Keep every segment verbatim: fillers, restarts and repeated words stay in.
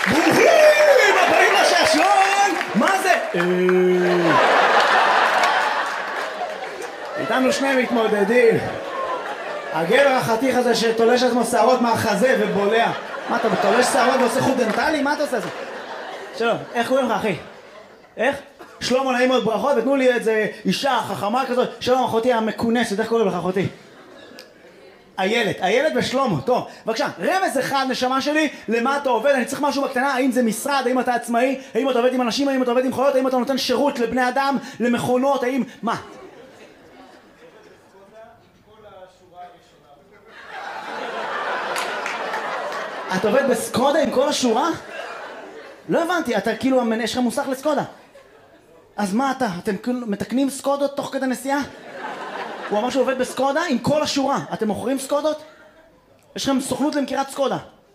ברוכים הבאים לשעשועון! מה זה? איתנו שני מתמודדים. הגבר החתיך הזה שתולש עצמו שערות מהחזה ובולע. מה אתה תולש שערות ועושה חוט דנטלי? מה אתה עושה את זה? שלום, איך קוראים לך אחי? איך? שלמה, נעים מאוד, ברכות, ותנו לי איזה אישה חכמה כזאת. שלום אחותי המכונסת, איך קוראים לך אחותי? איילת, איילת ושלמה, טוב, בבקשה, רמז אחד נשמה שלי, למה אתה עובד? אני צריך משהו בקטנה, האם זה משרד, האם אתה עצמאי, האם אתה עובד עם אנשים, האם אתה עובד עם חיות, האם אתה נותן שירות לבני אדם, למכונות, האם, מה? אתה עובד בסקודה עם כל השורה? לא הבנתי, אתה כאילו, יש לך מוסך לסקודה. אז מה אתה? אתם כאילו מתקנים סקודות תוך כדי נסיעה? הוא אמר שהוא עובד בסקודה עם כל השורה. אתם מוכרים סקודות? יש לכם סוכנות למכירת סקודה.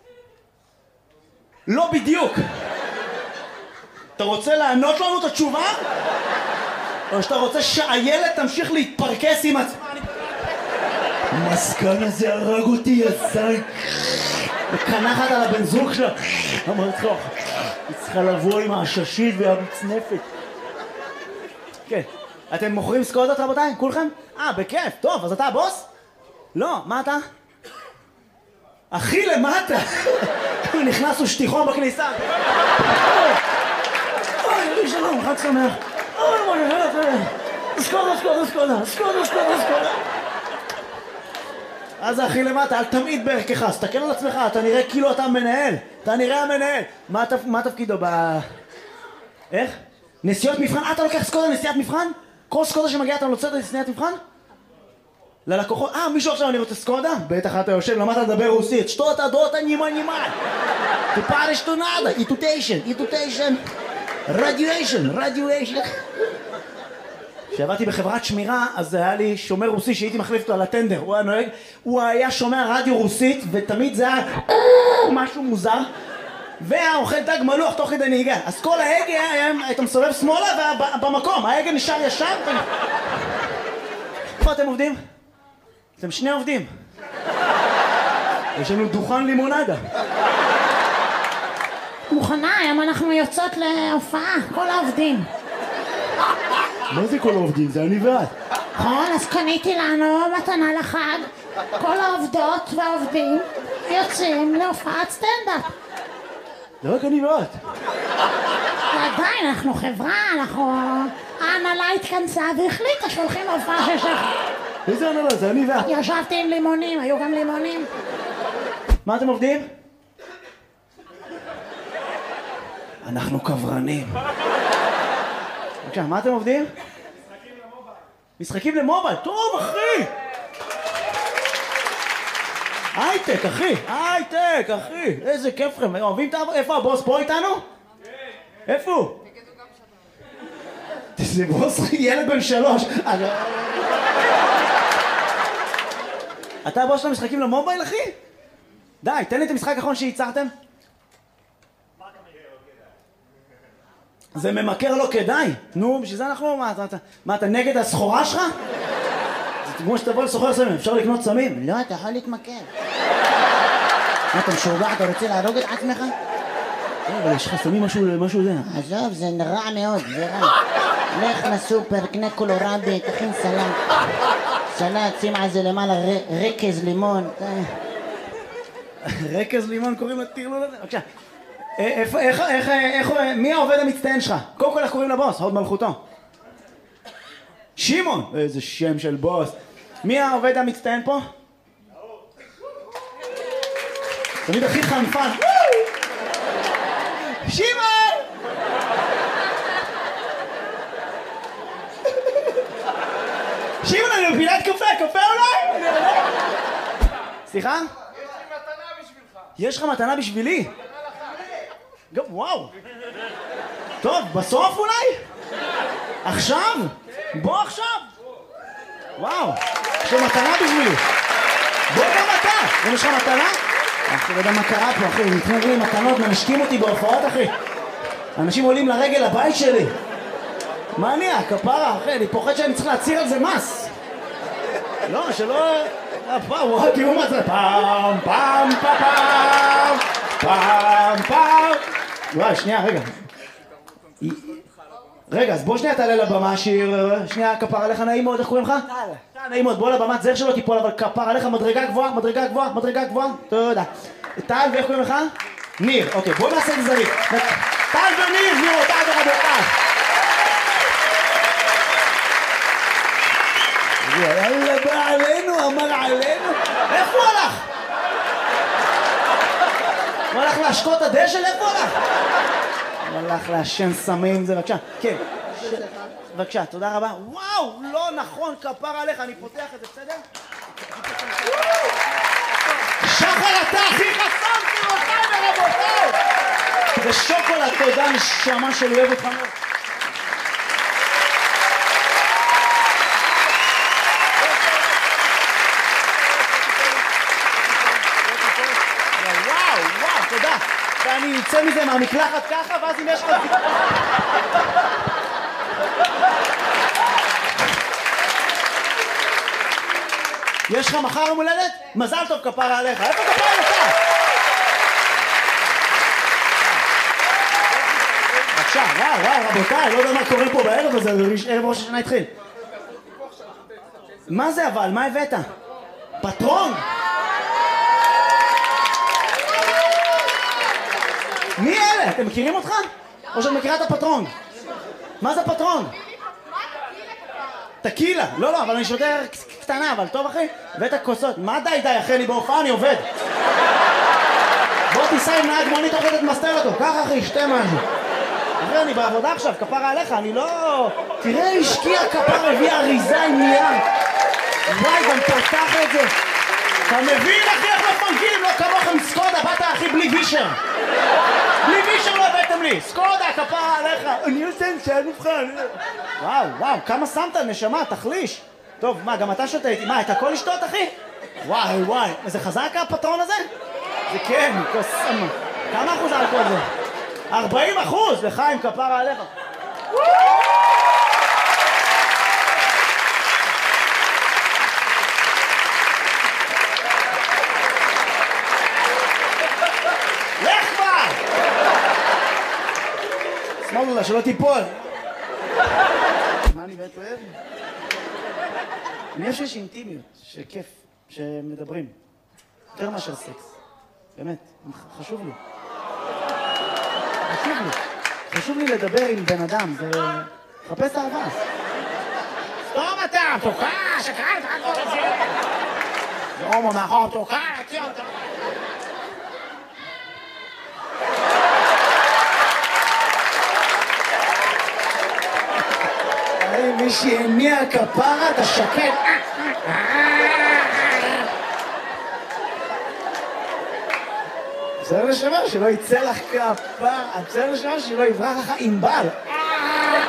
לא בדיוק. אתה רוצה לענות לנו את התשובה? או שאתה רוצה שהילד תמשיך להתפרקס עם עצמה? המסכן הזה הרג אותי, יזי. וקנחת על הבן זוג שלה. אמרת לך, היא צריכה לבוא עם העששית והמצנפת. כן. אתם מוכרים סקודות רבותיי? כולכם? אה, בכיף. טוב, אז אתה הבוס? לא, מה אתה? אחי למטה. נכנסו שטיחון בכניסה. אוי, שלום, חג שמח. אוי, מה נהלת? סקודה, סקודה, סקודה. סקודה, סקודה, סקודה. אז אחי למטה, אל תמיד בערכך, סתכל על עצמך, אתה נראה כאילו אתה מנהל. אתה נראה המנהל. מה תפקידו ב... איך? נסיעות מבחן? אתה לוקח סקודה נסיעת מבחן? כל סקודה שמגיעה אתה נוצרת לסניית מבחן? ללקוחות, אה מישהו עכשיו אני רוצה סקודה? בטח אתה יושב, למדת לדבר רוסית. שטו אתה דות נימה נימה. תפאר שטו נדה, איטוטיישן, איטוטיישן, רדיואשן, רדיואשן. כשעבדתי בחברת שמירה, אז היה לי שומר רוסי שהייתי מחליף אותו על הטנדר. הוא היה נוהג, הוא היה שומע רדיו רוסית, ותמיד זה היה משהו מוזר. והאוכל דג מלוח תוך כדי נהיגה. אז כל ההגה אתה מסובב שמאלה ובמקום ההגה נשאר ישר. איפה אתם עובדים? אתם שני עובדים. יש לנו דוכן לימונדה. מוכנה, היום אנחנו יוצאות להופעה, כל העובדים. מה זה כל העובדים? זה אני ואת. נכון, אז קניתי לנו מתנה לחג. כל העובדות והעובדים יוצאים להופעת סטנדאפ. זה רק אני ואת. ועדיין, אנחנו חברה, אנחנו... ההנהלה התכנסה והחליטה שהולכים להופעה של שחר. איזה הנהלה? זה אני ואת. ישבתי עם לימונים, היו גם לימונים. מה אתם עובדים? אנחנו קברנים. בבקשה, מה אתם עובדים? משחקים למובייל. משחקים למובייל? טוב, אחי! הייטק, אחי! הייטק, אחי! איזה כיף לכם. אוהבים את ה... איפה הבוס? פה איתנו? כן. איפה הוא? זה בוס ילד בן שלוש. אתה הבוס של המשחקים למובייל, אחי? די, תן לי את המשחק האחרון שייצרתם. זה ממכר לא כדאי. נו, בשביל זה אנחנו... מה, אתה נגד הסחורה שלך? זה כמו שתבוא לסוחר סמים, אפשר לקנות סמים? לא, אתה יכול להתמכר. מה, אתה משוגע, אתה רוצה להרוג את עצמך? אבל יש לך סמים משהו זה. עזוב, זה רע מאוד, זה רע. לך לסופר, קנה קולורבי, תכין סלט. סלט, שים על זה למעלה רקז לימון. רקז לימון קוראים לטירלול הזה? בבקשה. איך, איך, איך, איך, מי העובד המצטיין שלך? קודם כל איך קוראים לבוס? הוד מלכותו. שמעון! איזה שם של בוס. מי העובד המצטיין פה? תמיד הכי חנפן. שמעון! שמעון, אני מפילת קפה, קפה אולי? סליחה? יש לי מתנה בשבילך. יש לך מתנה בשבילי? גם, וואו. טוב, בסוף אולי? עכשיו? בוא עכשיו. וואו, יש לך מתנה בשבילי. בוא גם אתה. גם יש לך מתנה? אחי, לא יודע מה קרה פה, אחי. נתנו לי מתנות, מנשקים אותי בהופעות, אחי. אנשים עולים לרגל הבית שלי. מה אני? הכפרה, אחי. אני פוחד שאני צריך להציר על זה מס. לא, שלא... וואו, תראו מה זה. פעם, פעם, פעם, פעם, פעם, פעם. וואי, שנייה, רגע. רגע, אז בוא שנייה תעלה לבמה, שיר, שנייה, כפר עליך, נעים מאוד, איך קוראים לך? טל. טל, נעים מאוד, בוא לבמה, זר שלא תיפול, אבל כפר עליך, מדרגה גבוהה, מדרגה גבוהה, מדרגה גבוהה, תודה. טל, ואיך קוראים לך? ניר, אוקיי, בוא נעשה את זה זריק. טל וניר, גבירותיי ורבותיי. יאללה, בא עלינו, אמר עלינו. איפה הוא הלך? הוא הלך להשקות הדשא? איפה הוא הלך? הוא הלך לעשן סמים, זה בבקשה. כן. בבקשה, תודה רבה. וואו, לא נכון, כפר עליך, אני פותח את זה, בסדר? שחר, אתה הכי חסם, גבירותיי ורבותיי! זה שוקולד, תודה, נשמה שלי, אוהב אותך מאוד. תודה, ואני יוצא מזה מהמקלחת ככה, ואז אם יש לך... יש לך מחר יום הולדת? מזל טוב כפרה עליך, איפה כפרה עליך? בבקשה, וואו, וואו, רבותיי, לא יודע מה קורה פה בערב הזה, ערב ראש השנה התחיל. מה זה אבל? מה הבאת? פטרון? מי אלה? אתם מכירים אותך? או שאת מכירה את הפטרון? מה זה פטרון? טקילה. לא, לא, אבל אני שותה קטנה, אבל טוב אחי? ואת הכוסות. מה די די אחי? אני בהופעה, אני עובד. בוא תיסע עם נהג מונית עובדת מסתר אותו. ככה אחי, שתה משהו. אחי, אני בעבודה עכשיו, כפרה עליך, אני לא... תראה, השקיע כפר, הביא אריזה עם נייר. וואי, גם פתח את זה. אתה מבין אחי איך מפנקים? לא כמוכם סקודה, באת אחי בלי וישר. בלי וישר לא הבאתם לי. סקודה, כפרה עליך. אני עושה נשאר מבחן. וואו, וואו, כמה שמת נשמה, תחליש. טוב, מה, גם אתה שותה איתי? מה, את הכל לשתות אחי? וואי, וואי, זה חזק הפטרון הזה? זה כן, כוס סמה. כמה אחוז אלכוהול זה? ארבעים אחוז, לחיים, כפרה עליך. שמאלו לה, שלא תיפול. מה אני באמת אוהב? אני חושב שיש אינטימיות, שכיף, שמדברים. יותר מאשר סקס. באמת, חשוב לי. חשוב לי. חשוב לי לדבר עם בן אדם, זה... חפש אהבה. סתום אתה, תוקע, שקרן, תקע כל זה. זה הומו מאחור, תוקע, תקע אותה. מי שהניע כפרה, אתה שקט. בסדר לשמה, שלא יצא לך כפרה. בסדר לשמה, שלא יברח לך ענבל.